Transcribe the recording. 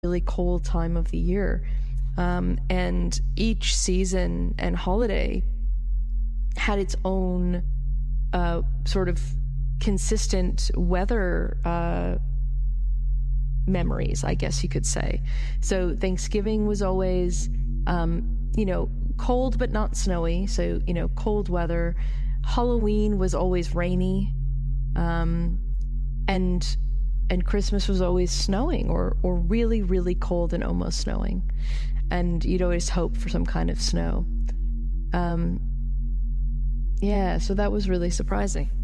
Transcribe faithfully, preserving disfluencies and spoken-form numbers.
really cold time of the year. Um, and each season and holiday had its own uh, sort of consistent weather uh, memories, I guess you could say. So Thanksgiving was always, um, you know, cold but not snowy. So, you know, cold weather. Halloween was always rainy. Um, and and Christmas was always snowing or, or really, really cold and almost snowing. And you'd always hope for some kind of snow. Um, yeah, so that was really surprising.